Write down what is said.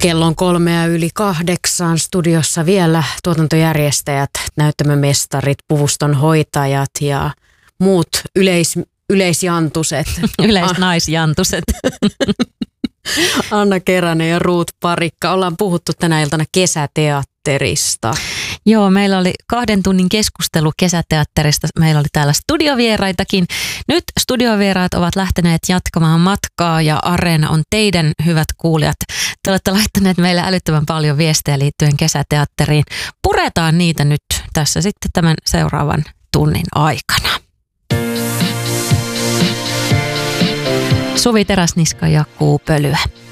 Kello on 7:03 studiossa vielä tuotantojärjestäjät, näyttämömestarit, puvuston hoitajat ja muut yleisjantuset. Yleisnaisjantuset. Anna Keränen ja Ruut Parikka. Ollaan puhuttu tänä iltana kesäteatterista. Joo, meillä oli 2 tunnin keskustelu kesäteatterista. Meillä oli täällä studiovieraitakin. Nyt studiovieraat ovat lähteneet jatkamaan matkaa ja Areena on teidän hyvät kuulijat. Te olette laittaneet meille älyttömän paljon viestejä liittyen kesäteatteriin. Puretaan niitä nyt tässä sitten tämän seuraavan tunnin aikana. Suvi Teräsniska ja Kuu Pölyä.